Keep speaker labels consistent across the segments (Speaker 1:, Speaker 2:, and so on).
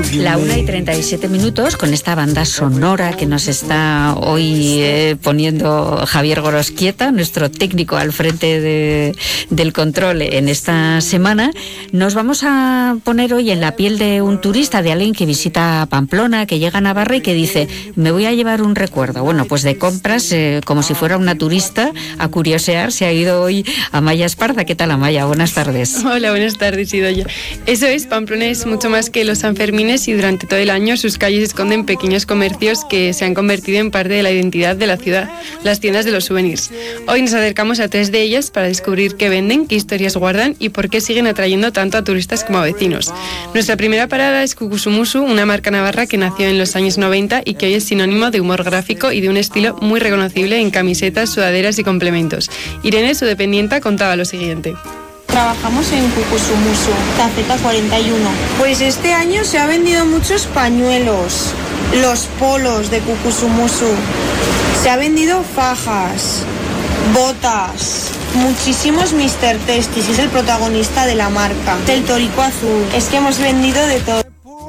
Speaker 1: La 1:37 con esta banda sonora que nos está hoy poniendo Javier Gorosquieta, nuestro técnico al frente del control en esta semana. Nos vamos a poner hoy en la piel de un turista, de alguien que visita Pamplona, que llega a Navarra y que dice: me voy a llevar un recuerdo. Bueno, pues de compras, como si fuera una turista, a curiosear, se ha ido hoy Amaya Esparza. ¿Qué tal, Amaya? Buenas tardes.
Speaker 2: Hola, buenas tardes, Idoia. Eso es, Pamplona es mucho más que los Sanfermines y durante todo el año sus calles esconden pequeños comercios que se han convertido en parte de la identidad de la ciudad, las tiendas de los souvenirs. Hoy nos acercamos a 3 de ellas para descubrir qué venden, qué historias guardan y por qué siguen atrayendo tanto a turistas como a vecinos. Nuestra primera parada es Kukusumusu, una marca navarra que nació en los años 90 y que hoy es sinónimo de humor gráfico y de un estilo muy reconocible en camisetas, sudaderas y complementos. Irene, su dependienta, contaba lo siguiente.
Speaker 3: Trabajamos en Kukusumusu, Taceta 41. Pues este año se ha vendido muchos pañuelos, los polos de Kukusumusu. Se ha vendido fajas, botas, muchísimos Mr. Testis, es el protagonista de la marca, del torico azul. Es que hemos vendido de todo.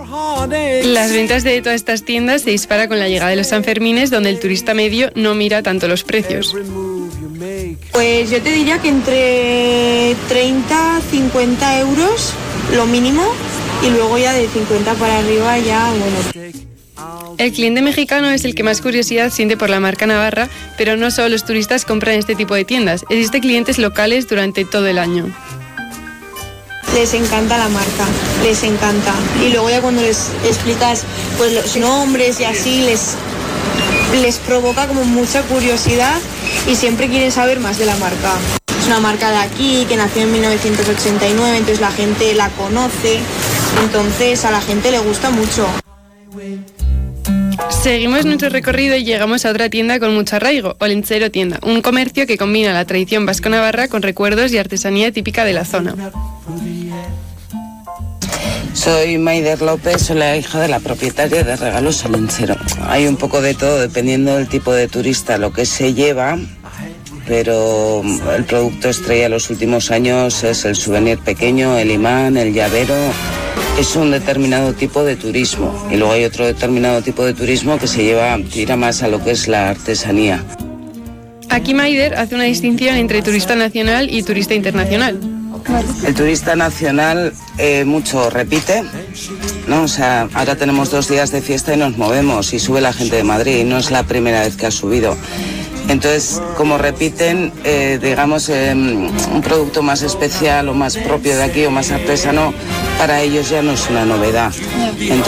Speaker 2: Las ventas de todas estas tiendas se disparan con la llegada de los Sanfermines, donde el turista medio no mira tanto los precios.
Speaker 3: Pues yo te diría que entre 30 y 50 euros lo mínimo, y luego ya de 50 para arriba ya, bueno.
Speaker 2: El cliente mexicano es el que más curiosidad siente por la marca navarra, pero no solo los turistas compran este tipo de tiendas, existen clientes locales durante todo el año.
Speaker 3: Les encanta la marca, les encanta. Y luego ya cuando les explicas pues los nombres y así, les provoca como mucha curiosidad y siempre quieren saber más de la marca. Es una marca de aquí que nació en 1989, entonces la gente la conoce, entonces a la gente le gusta mucho.
Speaker 2: Seguimos nuestro recorrido y llegamos a otra tienda con mucho arraigo, Olentzero Tienda, un comercio que combina la tradición vasco-navarra con recuerdos y artesanía típica de la zona.
Speaker 4: Soy Maider López, soy la hija de la propietaria de Regalos Olentzero. Hay un poco de todo dependiendo del tipo de turista, lo que se lleva, pero el producto estrella de los últimos años es el souvenir pequeño, el imán, el llavero. Es un determinado tipo de turismo y luego hay otro determinado tipo de turismo que tira más a lo que es la artesanía.
Speaker 2: Aquí Maider hace una distinción entre turista nacional y turista internacional.
Speaker 4: El turista nacional mucho repite, ¿no? O sea, ahora tenemos 2 días de fiesta y nos movemos y sube la gente de Madrid y no es la primera vez que ha subido. Entonces, como repiten, digamos, un producto más especial o más propio de aquí o más artesano, para ellos ya no es una novedad. Entonces,